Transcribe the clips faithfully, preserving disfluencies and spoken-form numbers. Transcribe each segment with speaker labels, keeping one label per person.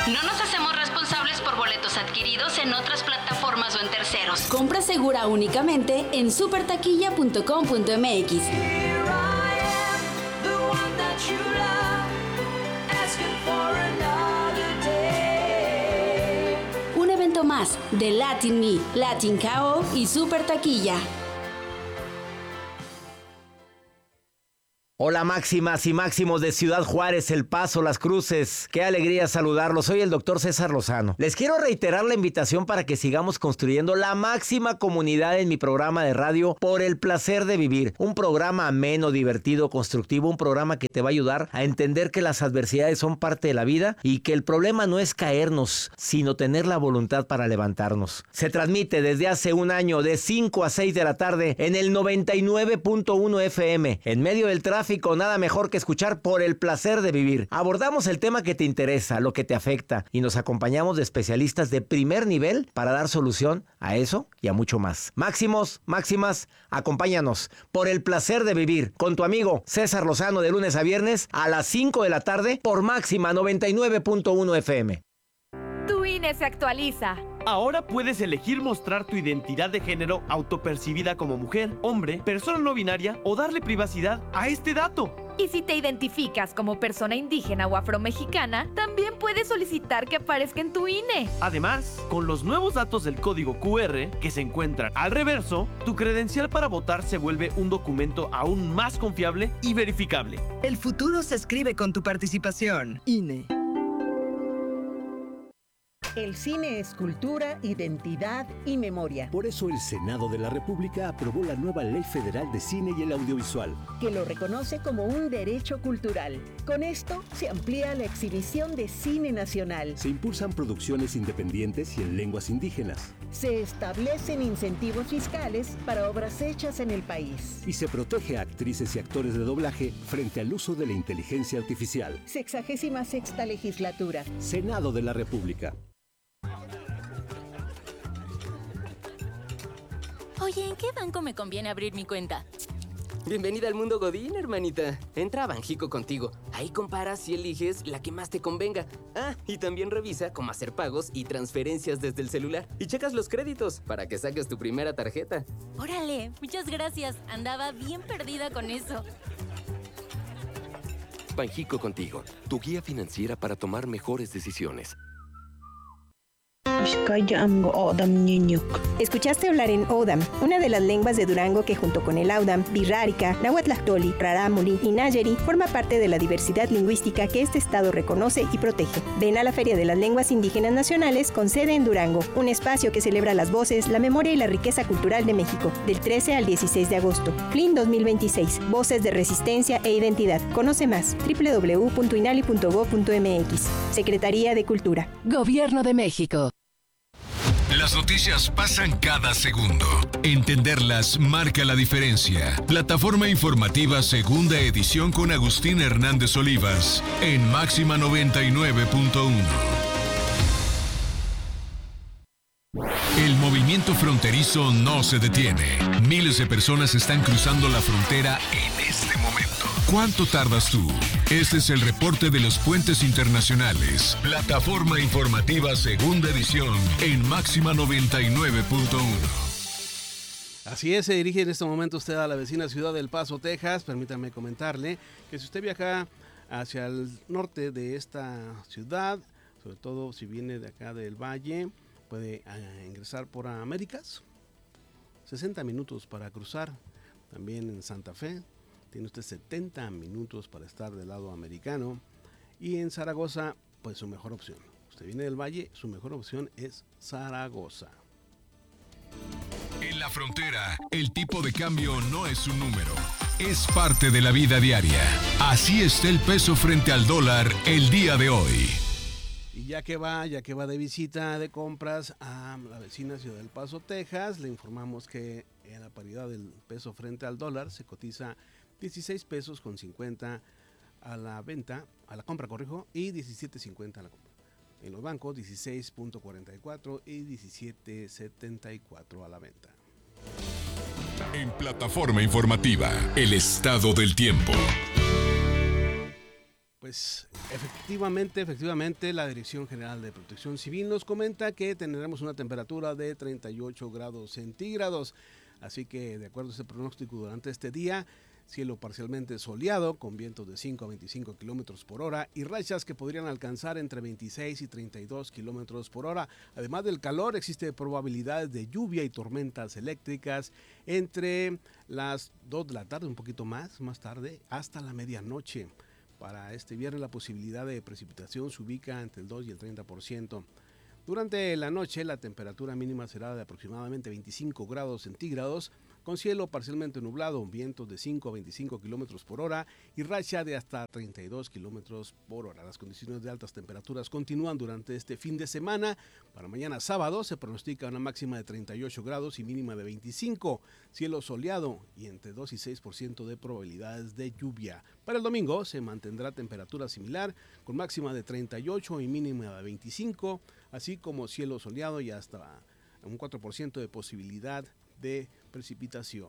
Speaker 1: No nos hacemos responsables por boletos adquiridos en otras plataformas o en terceros.
Speaker 2: Compra segura únicamente en super taquilla punto com punto m x. Un evento más de Latin Me, Latin K O y Super Taquilla.
Speaker 3: Hola máximas y máximos de Ciudad Juárez, El Paso, Las Cruces. Qué alegría saludarlos. Soy el doctor César Lozano. Les quiero reiterar la invitación para que sigamos construyendo la máxima comunidad en mi programa de radio Por el Placer de Vivir. Un programa ameno, divertido, constructivo. Un programa que te va a ayudar a entender que las adversidades son parte de la vida y que el problema no es caernos, sino tener la voluntad para levantarnos. Se transmite desde hace un año de cinco a seis de la tarde en el noventa y nueve punto uno F M. En medio del tráfico, nada mejor que escuchar Por el Placer de Vivir. Abordamos el tema que te interesa, lo que te afecta, y nos acompañamos de especialistas de primer nivel para dar solución a eso y a mucho más. Máximos, máximas, acompáñanos. Por el Placer de Vivir, con tu amigo César Lozano, de lunes a viernes a las cinco de la tarde por Máxima noventa y nueve punto uno F M.
Speaker 4: Tu I N E se actualiza.
Speaker 5: Ahora puedes elegir mostrar tu identidad de género autopercibida como mujer, hombre, persona no binaria o darle privacidad a este dato.
Speaker 4: Y si te identificas como persona indígena o afromexicana, también puedes solicitar que aparezca en tu I N E.
Speaker 5: Además, con los nuevos datos del código Q R que se encuentran al reverso, tu credencial para votar se vuelve un documento aún más confiable y verificable.
Speaker 6: El futuro se escribe con tu participación. I N E.
Speaker 7: El cine es cultura, identidad y memoria.
Speaker 8: Por eso el Senado de la República aprobó la nueva Ley Federal de Cine y el Audiovisual,
Speaker 7: que lo reconoce como un derecho cultural. Con esto se amplía la exhibición de cine nacional.
Speaker 8: Se impulsan producciones independientes y en lenguas indígenas.
Speaker 7: Se establecen incentivos fiscales para obras hechas en el país.
Speaker 8: Y se protege a actrices y actores de doblaje frente al uso de la inteligencia artificial.
Speaker 7: Sexagésima sexta legislatura.
Speaker 8: Senado de la República.
Speaker 9: Oye, ¿en qué banco me conviene abrir mi cuenta?
Speaker 10: Bienvenida al mundo Godín, hermanita. Entra a Banjico contigo. Ahí comparas y eliges la que más te convenga. Ah, y también revisa cómo hacer pagos y transferencias desde el celular. Y checas los créditos para que saques tu primera tarjeta.
Speaker 9: Órale, muchas gracias. Andaba bien perdida con eso.
Speaker 11: Banjico contigo, tu guía financiera para tomar mejores decisiones.
Speaker 12: Escuchaste hablar en Odam, una de las lenguas de Durango que junto con el Audam, Birrárica, Nahuatlactoli, Rarámuri y Nayeri forma parte de la diversidad lingüística que este estado reconoce y protege. Ven a la Feria de las Lenguas Indígenas Nacionales con sede en Durango, un espacio que celebra las voces, la memoria y la riqueza cultural de México, del trece al dieciséis de agosto. F L I N dos mil veintiséis, Voces de Resistencia e Identidad. Conoce más, doble u doble u doble u punto inali punto gob punto m x. Secretaría de Cultura.
Speaker 13: Gobierno de México.
Speaker 14: Las noticias pasan cada segundo. Entenderlas marca la diferencia. Plataforma informativa segunda edición con Agustín Hernández Olivas en Máxima noventa y nueve punto uno. El movimiento fronterizo no se detiene. Miles de personas están cruzando la frontera en este momento. ¿Cuánto tardas tú? Este es el reporte de los puentes internacionales. Plataforma informativa segunda edición en Máxima noventa y nueve punto uno.
Speaker 15: Así es, se dirige en este momento usted a la vecina ciudad de El Paso, Texas. Permítame comentarle que si usted viaja hacia el norte de esta ciudad, sobre todo si viene de acá del Valle, puede uh, ingresar por Américas. sesenta minutos para cruzar. También en Santa Fe tiene usted setenta minutos para estar del lado americano. Y en Zaragoza, pues su mejor opción. Usted viene del Valle, su mejor opción es Zaragoza.
Speaker 14: En la frontera, el tipo de cambio no es un número, es parte de la vida diaria. Así está el peso frente al dólar el día de hoy.
Speaker 15: Y ya que va, ya que va de visita, de compras a la vecina ciudad del Paso, Texas, le informamos que en la paridad del peso frente al dólar se cotiza dieciséis pesos con cincuenta a la venta, a la compra, corrijo, y diecisiete cincuenta a la compra. En los bancos, dieciséis punto cuarenta y cuatro y diecisiete setenta y cuatro a la venta.
Speaker 14: En Plataforma Informativa, el estado del tiempo.
Speaker 15: Pues efectivamente, efectivamente, la Dirección General de Protección Civil nos comenta que tendremos una temperatura de treinta y ocho grados centígrados. Así que, de acuerdo a este pronóstico, durante este día, cielo parcialmente soleado, con vientos de cinco a veinticinco kilómetros por hora y rachas que podrían alcanzar entre veintiséis y treinta y dos kilómetros por hora. Además del calor, existe probabilidades de lluvia y tormentas eléctricas entre las dos de la tarde, un poquito más, más tarde, hasta la medianoche. Para este viernes la posibilidad de precipitación se ubica entre el dos y el treinta por ciento. Durante la noche la temperatura mínima será de aproximadamente veinticinco grados centígrados, con cielo parcialmente nublado, vientos de cinco a veinticinco kilómetros por hora y racha de hasta treinta y dos kilómetros por hora. Las condiciones de altas temperaturas continúan durante este fin de semana. Para mañana sábado se pronostica una máxima de treinta y ocho grados y mínima de veinticinco, cielo soleado y entre dos y seis por ciento de probabilidades de lluvia. Para el domingo se mantendrá temperatura similar, con máxima de treinta y ocho y mínima de veinticinco, así como cielo soleado y hasta un cuatro por ciento de posibilidad de precipitación.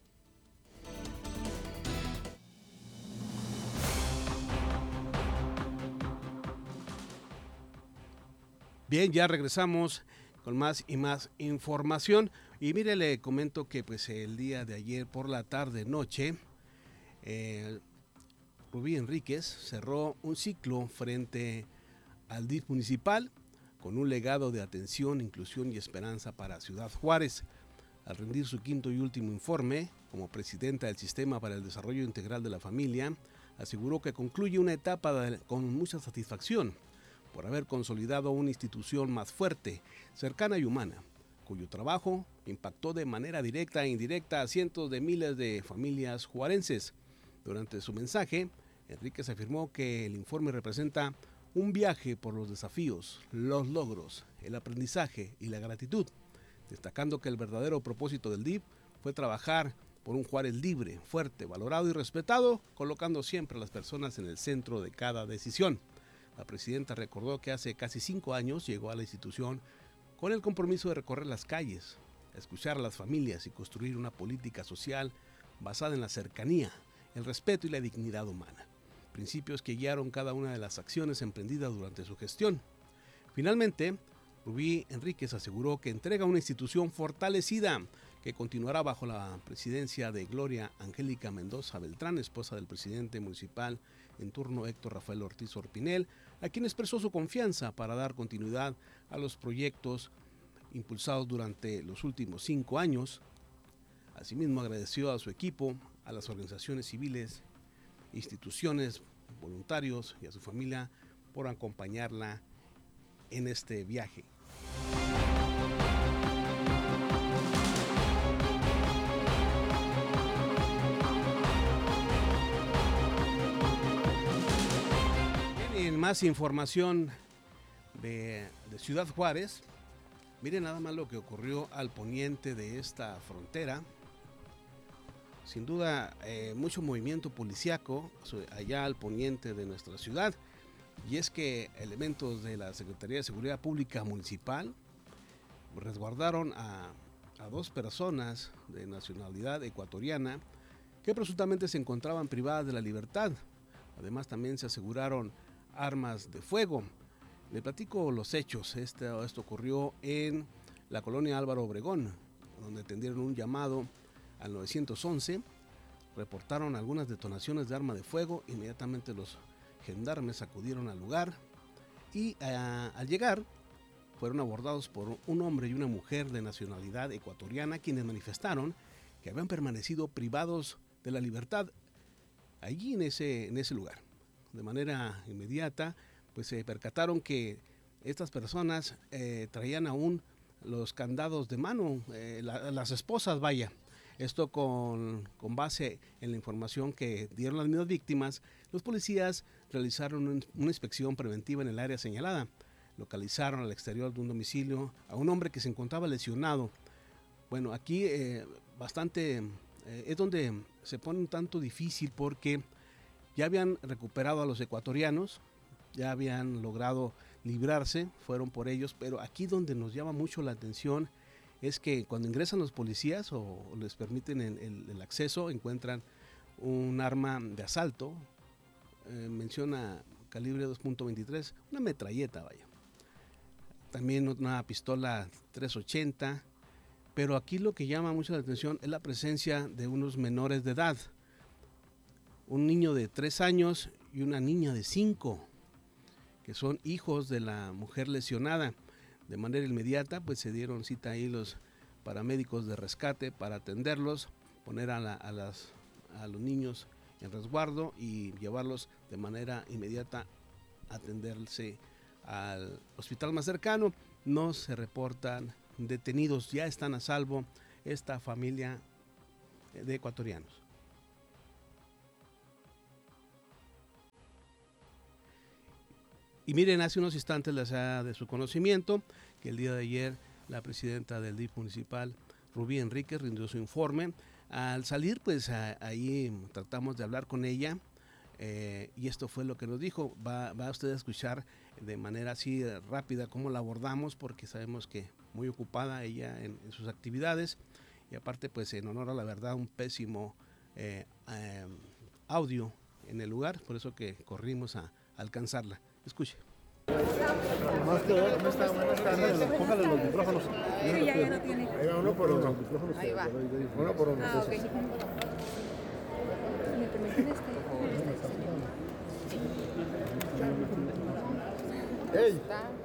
Speaker 15: Bien, ya regresamos con más y más información. Y mire, le comento que pues el día de ayer por la tarde noche, eh, Rubí Enríquez cerró un ciclo frente al D I F municipal con un legado de atención, inclusión y esperanza para Ciudad Juárez. Al rendir su quinto y último informe, como presidenta del Sistema para el Desarrollo Integral de la Familia, aseguró que concluye una etapa de, con mucha satisfacción por haber consolidado una institución más fuerte, cercana y humana, cuyo trabajo impactó de manera directa e indirecta a cientos de miles de familias juarenses. Durante su mensaje, Enríquez afirmó que el informe representa un viaje por los desafíos, los logros, el aprendizaje y la gratitud, destacando que el verdadero propósito del D I F fue trabajar por un Juárez libre, fuerte, valorado y respetado, colocando siempre a las personas en el centro de cada decisión. La presidenta recordó que hace casi cinco años llegó a la institución con el compromiso de recorrer las calles, escuchar a las familias y construir una política social basada en la cercanía, el respeto y la dignidad humana, principios que guiaron cada una de las acciones emprendidas durante su gestión. Finalmente, Rubí Enríquez aseguró que entrega una institución fortalecida que continuará bajo la presidencia de Gloria Angélica Mendoza Beltrán, esposa del presidente municipal en turno Héctor Rafael Ortiz Orpinel, a quien expresó su confianza para dar continuidad a los proyectos impulsados durante los últimos cinco años. Asimismo, agradeció a su equipo, a las organizaciones civiles, instituciones, voluntarios y a su familia por acompañarla en este viaje. En más información de, de Ciudad Juárez, miren nada más lo que ocurrió al poniente de esta frontera. Sin duda, eh, mucho movimiento policiaco allá al poniente de nuestra ciudad. Y es que elementos de la Secretaría de Seguridad Pública Municipal resguardaron a, a dos personas de nacionalidad ecuatoriana que presuntamente se encontraban privadas de la libertad. Además, también se aseguraron armas de fuego. Le platico los hechos. Este, esto ocurrió en la colonia Álvaro Obregón, donde atendieron un llamado al nueve once, reportaron algunas detonaciones de arma de fuego. Inmediatamente los gendarmes acudieron al lugar y uh, al llegar fueron abordados por un hombre y una mujer de nacionalidad ecuatoriana, quienes manifestaron que habían permanecido privados de la libertad allí en ese, en ese lugar. De manera inmediata, pues se percataron que estas personas eh, traían aún los candados de mano, eh, la, las esposas, vaya. Esto con, con base en la información que dieron las mismas víctimas. Los policías realizaron un, una inspección preventiva en el área señalada. Localizaron al exterior de un domicilio a un hombre que se encontraba lesionado. Bueno, aquí eh, bastante eh, es donde se pone un tanto difícil, porque ya habían recuperado a los ecuatorianos, ya habían logrado librarse, fueron por ellos, pero aquí donde nos llama mucho la atención es que cuando ingresan los policías o les permiten el, el, el acceso, encuentran un arma de asalto, eh, menciona calibre dos punto veintitrés, una metralleta, vaya. También una pistola tres ochenta, pero aquí lo que llama mucho la atención es la presencia de unos menores de edad. Un niño de tres años y una niña de cinco, que son hijos de la mujer lesionada. De manera inmediata, pues se dieron cita ahí los paramédicos de rescate para atenderlos, poner a, la, a, las, a los niños en resguardo y llevarlos de manera inmediata a atenderse al hospital más cercano. No se reportan detenidos, ya están a salvo esta familia de ecuatorianos. Y miren, hace unos instantes les ha de su conocimiento que el día de ayer la presidenta del D I F municipal, Rubí Enríquez, rindió su informe. Al salir, pues a, ahí tratamos de hablar con ella eh, y esto fue lo que nos dijo. Va, va usted a escuchar de manera así rápida cómo la abordamos, porque sabemos que muy ocupada ella en, en sus actividades, y aparte, pues en honor a la verdad, un pésimo eh, eh, audio en el lugar, por eso que corrimos a, a alcanzarla. Escuche.
Speaker 13: Póngale los micrófonos.
Speaker 16: Sí, ya, ya lo tiene.
Speaker 13: Ahí va, uno por uno.
Speaker 16: Ahí va.
Speaker 13: Uno por uno.
Speaker 16: Ah, ok. ¿Me permiten este?
Speaker 13: ¡Ey!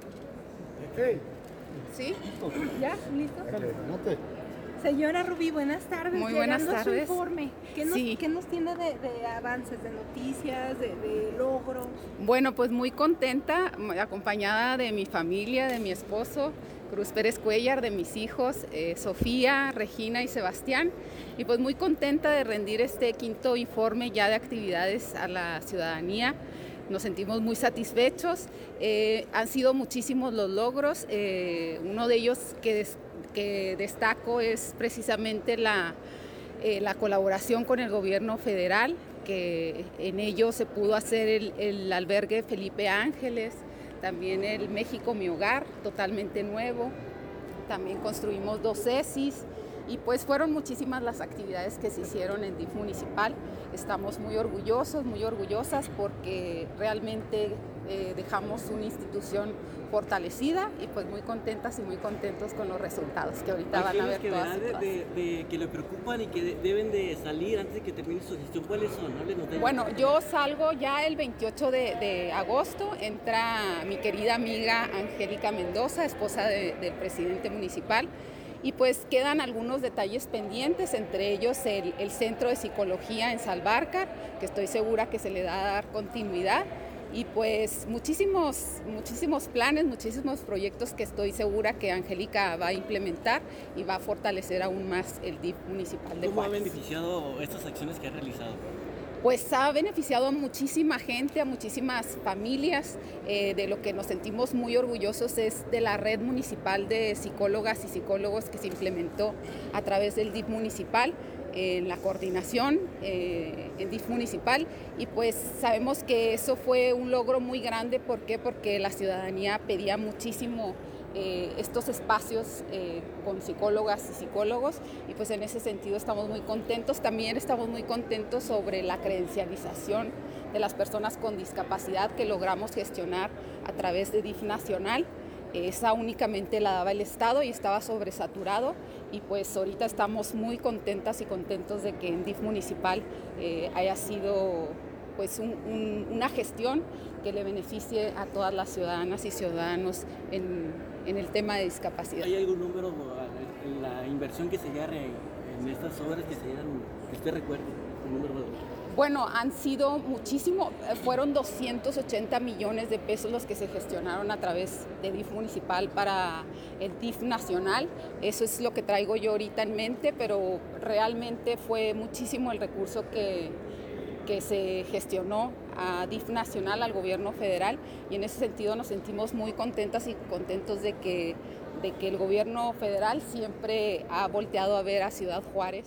Speaker 13: ¡Ey!
Speaker 16: ¿Sí? ¿Ya? ¿Listo?
Speaker 13: Adelante.
Speaker 16: Señora Rubí, buenas tardes.
Speaker 4: Muy buenas
Speaker 16: Llegando
Speaker 4: tardes.
Speaker 16: Su informe. ¿Qué nos,
Speaker 4: Sí.
Speaker 16: ¿qué nos tiene de, de avances, de noticias, de, de logros?
Speaker 4: Bueno, pues muy contenta, acompañada de mi familia, de mi esposo, Cruz Pérez Cuellar, de mis hijos, eh, Sofía, Regina y Sebastián. Y pues muy contenta de rendir este quinto informe ya de actividades a la ciudadanía. Nos sentimos muy satisfechos. Eh, han sido muchísimos los logros. Eh, uno de ellos que, des, que destaco es precisamente la, eh, la colaboración con el gobierno federal, que en ello se pudo hacer el, el albergue Felipe Ángeles, también el México Mi Hogar, totalmente nuevo. También construimos dos E S Is. Y pues fueron muchísimas las actividades que se hicieron en D I F municipal. Estamos muy orgullosos, muy orgullosas, porque realmente eh, dejamos una institución fortalecida y pues muy contentas y muy contentos con los resultados que ahorita van a ver
Speaker 17: que
Speaker 4: todas,
Speaker 17: de,
Speaker 4: todas.
Speaker 17: de, de, que le preocupan y que de, deben de salir antes de que termine su gestión. ¿Cuáles son? Háblenos de ellos.
Speaker 4: Bueno, yo salgo ya el veintiocho de, de agosto, entra mi querida amiga Angélica Mendoza, esposa de, del presidente municipal. Y pues quedan algunos detalles pendientes, entre ellos el, el Centro de Psicología en Salvarcar, que estoy segura que se le va a dar continuidad. Y pues muchísimos, muchísimos planes, muchísimos proyectos que estoy segura que Angélica va a implementar y va a fortalecer aún más el D I F municipal de Juárez.
Speaker 17: ¿Cómo ha beneficiado estas acciones que ha realizado?
Speaker 4: Pues ha beneficiado a muchísima gente, a muchísimas familias. Eh, de lo que nos sentimos muy orgullosos es de la red municipal de psicólogas y psicólogos que se implementó a través del D I F municipal, en la coordinación eh, en D I F municipal, y pues sabemos que eso fue un logro muy grande. ¿Por qué? Porque la ciudadanía pedía muchísimo Eh, estos espacios eh, con psicólogas y psicólogos, y pues en ese sentido estamos muy contentos. También estamos muy contentos sobre la credencialización de las personas con discapacidad que logramos gestionar a través de D I F nacional. Esa únicamente la daba el Estado y estaba sobresaturado, y pues ahorita estamos muy contentas y contentos de que en D I F municipal eh, haya sido pues un, un, una gestión que le beneficie a todas las ciudadanas y ciudadanos en, en el tema de discapacidad.
Speaker 17: ¿Hay algún número en la inversión que se haga en estas obras que se hagan, que usted recuerde? El número de...
Speaker 4: Bueno, han sido muchísimo, fueron doscientos ochenta millones de pesos los que se gestionaron a través de D I F municipal para el D I F nacional. Eso es lo que traigo yo ahorita en mente, pero realmente fue muchísimo el recurso que, que se gestionó a D I F nacional, al gobierno federal, y en ese sentido nos sentimos muy contentas y contentos de que, de que el gobierno federal siempre ha volteado a ver a Ciudad Juárez.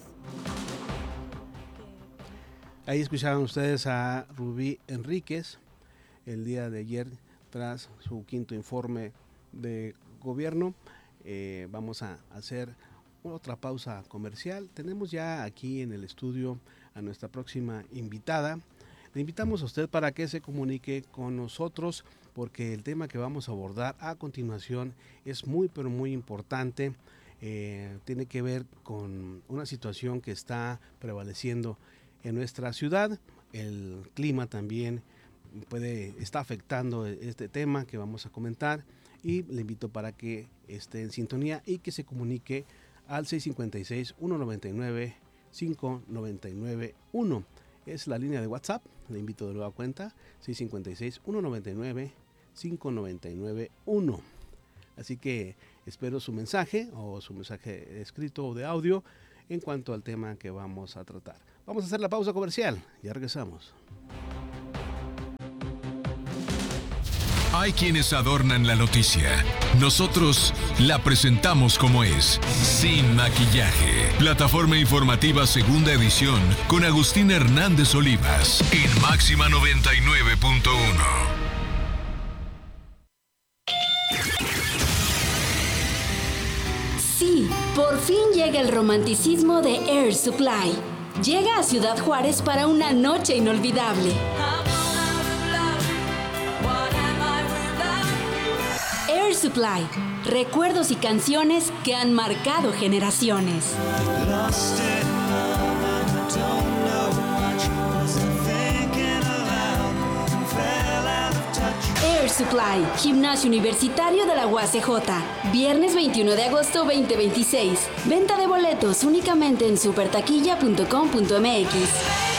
Speaker 15: Ahí escuchaban ustedes a Rubí Enríquez el día de ayer tras su quinto informe de gobierno. Eh, vamos a hacer otra pausa comercial. Tenemos ya aquí en el estudio a nuestra próxima invitada. Le invitamos a usted para que se comunique con nosotros, porque el tema que vamos a abordar a continuación es muy pero muy importante. Eh, tiene que ver con una situación que está prevaleciendo en nuestra ciudad. El clima también puede está afectando este tema que vamos a comentar, y le invito para que esté en sintonía y que se comunique al seis cinco seis, uno nueve nueve, cinco nueve nueve uno. Es la línea de WhatsApp. Le invito de nueva cuenta, seis cinco seis, uno nueve nueve, cinco nueve nueve uno. Así que espero su mensaje, o su mensaje escrito o de audio, en cuanto al tema que vamos a tratar. Vamos a hacer la pausa comercial. Ya regresamos.
Speaker 14: Hay quienes adornan la noticia. Nosotros la presentamos como es, sin maquillaje. Plataforma informativa segunda edición con Agustín Hernández Olivas en Máxima noventa y nueve punto uno.
Speaker 2: Sí, por fin llega el romanticismo de Air Supply. Llega a Ciudad Juárez para una noche inolvidable. Air Supply, recuerdos y canciones que han marcado generaciones. Air Supply, Gimnasio Universitario de la U A C J. Viernes veintiuno de agosto veinte veintiséis. Venta de boletos únicamente en super taquilla punto com punto m x.